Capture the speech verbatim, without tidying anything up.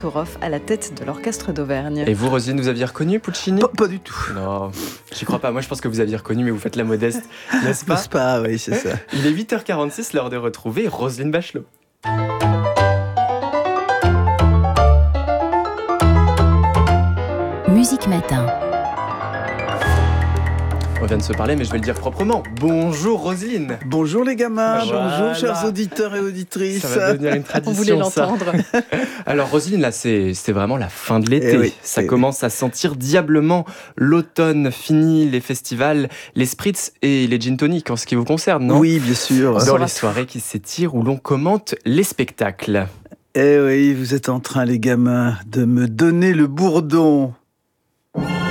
Koroff à la tête de l'orchestre d'Auvergne. Et vous, Roselyne, vous aviez reconnu Puccini ? Pas, pas du tout. Non, j'y crois pas. Moi, je pense que vous aviez reconnu, mais vous faites la modeste, n'est-ce pas ? N'est-ce pas ? Oui, c'est ça. Il est huit heures quarante-six, l'heure de retrouver Roselyne Bachelot. Musique Matin. On vient de se parler, mais je vais le dire proprement. Bonjour Roselyne. Bonjour les gamins, Voilà. bonjour chers auditeurs et auditrices. Ça va devenir une tradition. On voulait ça. l'entendre. Alors Roselyne, là c'est, c'est vraiment la fin de l'été. Eh oui, ça eh commence à sentir diablement l'automne. Fini les festivals, les spritz et les gin tonic en ce qui vous concerne, non ? Oui, bien sûr. Dans saura les tout. soirées qui s'étirent où l'on commente les spectacles. Eh oui, vous êtes en train les gamins de me donner le bourdon.